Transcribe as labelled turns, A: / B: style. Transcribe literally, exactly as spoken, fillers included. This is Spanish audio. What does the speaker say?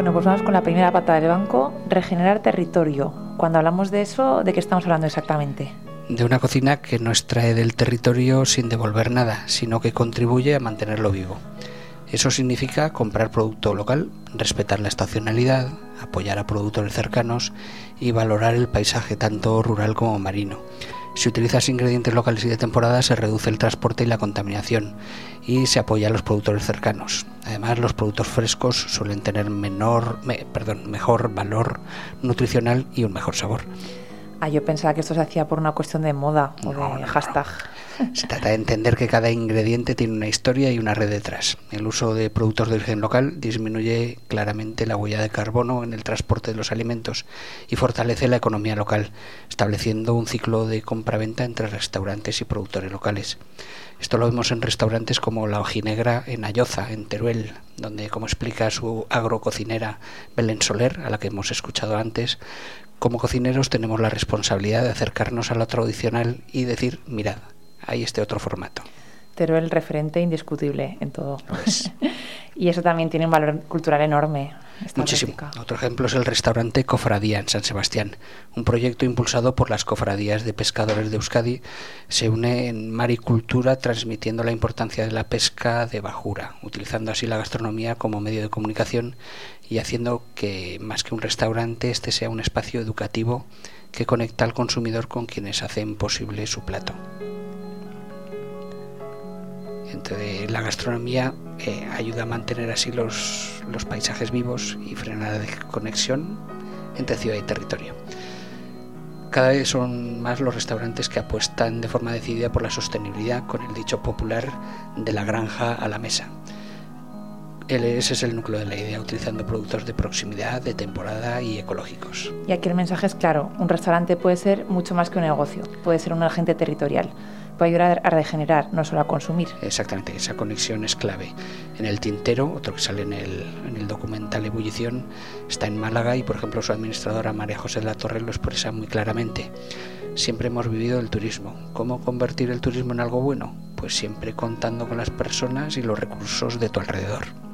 A: Bueno, pues vamos con la primera pata del banco, regenerar territorio. Cuando hablamos de eso, ¿de qué estamos hablando exactamente?
B: De una cocina que no extrae del territorio sin devolver nada, sino que contribuye a mantenerlo vivo. Eso significa comprar producto local, respetar la estacionalidad, apoyar a productores cercanos y valorar el paisaje tanto rural como marino. Si utilizas ingredientes locales y de temporada, se reduce el transporte y la contaminación y se apoya a los productores cercanos. Además, los productos frescos suelen tener menor, me, perdón, mejor valor nutricional y un mejor sabor.
A: Ah, yo pensaba que esto se hacía por una cuestión de moda o
B: No,
A: de
B: no,
A: hashtag.
B: No. Se trata de entender que cada ingrediente tiene una historia y una red detrás. El uso de productos de origen local disminuye claramente la huella de carbono en el transporte de los alimentos y fortalece la economía local, estableciendo un ciclo de compra-venta entre restaurantes y productores locales. Esto lo vemos en restaurantes como La Ojinegra en Ayoza, en Teruel, donde, como explica su agrococinera Belén Soler, a la que hemos escuchado antes, como cocineros tenemos la responsabilidad de acercarnos a lo tradicional y decir, mirad, hay este otro formato.
A: Teruel, referente indiscutible en todo.
B: Pues,
A: y eso también tiene un valor cultural enorme.
B: Muchísimo.
A: Práctica.
B: Otro ejemplo es el restaurante Cofradía en San Sebastián, un proyecto impulsado por las cofradías de pescadores de Euskadi. Se une en maricultura transmitiendo la importancia de la pesca de bajura, utilizando así la gastronomía como medio de comunicación y haciendo que, más que un restaurante, este sea un espacio educativo que conecta al consumidor con quienes hacen posible su plato. Entonces, la gastronomía eh, ayuda a mantener así los, los paisajes vivos y frenar la desconexión entre ciudad y territorio. Cada vez son más los restaurantes que apuestan de forma decidida por la sostenibilidad, con el dicho popular de la granja a la mesa. Ese es el núcleo de la idea, utilizando productos de proximidad, de temporada y ecológicos.
A: Y aquí el mensaje es claro, un restaurante puede ser mucho más que un negocio, puede ser un agente territorial, puede ayudar a regenerar, no solo a consumir.
B: Exactamente, esa conexión es clave. En El Tintero, otro que sale en el, en el documental Ebullición, está en Málaga y, por ejemplo, su administradora María José de la Torre lo expresa muy claramente. Siempre hemos vivido el turismo. ¿Cómo convertir el turismo en algo bueno? Pues siempre contando con las personas y los recursos de tu alrededor.